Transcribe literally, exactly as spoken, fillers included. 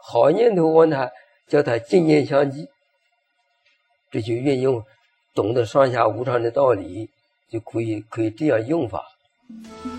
好念头往他叫他渐渐相继，这就运用懂得上下无常的道理，就可以可以这样用法。